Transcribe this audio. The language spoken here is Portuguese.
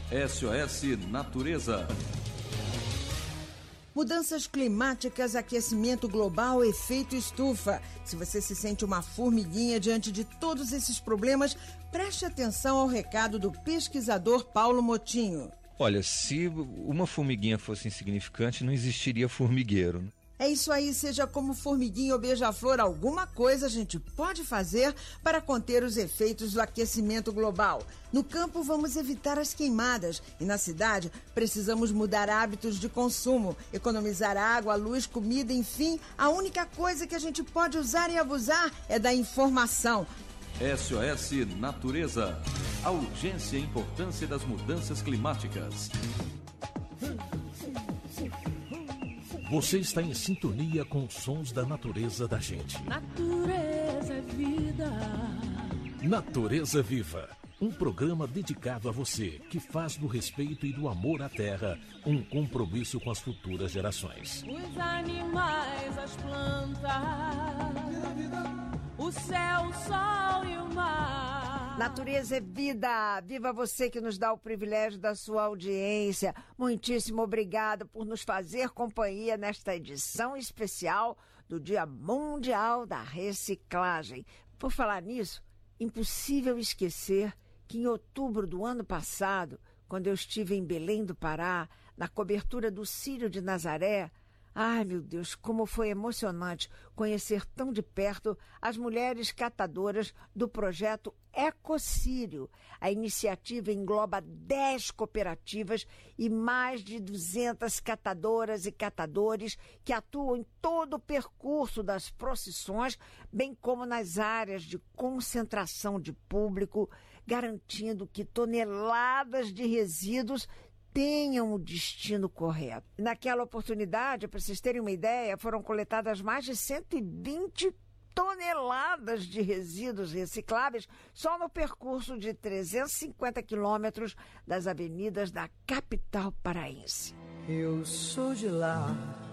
SOS Natureza. Mudanças climáticas, aquecimento global, efeito estufa. Se você se sente uma formiguinha diante de todos esses problemas, preste atenção ao recado do pesquisador Paulo Motinho. Olha, se uma formiguinha fosse insignificante, não existiria formigueiro. É isso aí, seja como formiguinha ou beija-flor, alguma coisa a gente pode fazer para conter os efeitos do aquecimento global. No campo, vamos evitar as queimadas e na cidade, precisamos mudar hábitos de consumo, economizar água, luz, comida, enfim, a única coisa que a gente pode usar e abusar é da informação. SOS Natureza. A urgência e importância das mudanças climáticas. Você está em sintonia com os sons da natureza da gente. Natureza é vida. Natureza Viva, um programa dedicado a você que faz do respeito e do amor à terra um compromisso com as futuras gerações. Os animais, as plantas, o céu, o sol e o mar. Natureza é vida. Viva você que nos dá o privilégio da sua audiência. Muitíssimo obrigada por nos fazer companhia nesta edição especial do Dia Mundial da Reciclagem. Por falar nisso, impossível esquecer que em outubro do ano passado, quando eu estive em Belém do Pará, na cobertura do Círio de Nazaré, ai, meu Deus, como foi emocionante conhecer tão de perto as mulheres catadoras do projeto Ecocírio. A iniciativa engloba 10 cooperativas e mais de 200 catadoras e catadores que atuam em todo o percurso das procissões, bem como nas áreas de concentração de público, garantindo que toneladas de resíduos tenham o destino correto. Naquela oportunidade, para vocês terem uma ideia, foram coletadas mais de 120 toneladas de resíduos recicláveis só no percurso de 350 quilômetros das avenidas da capital paraense. Eu sou de lá,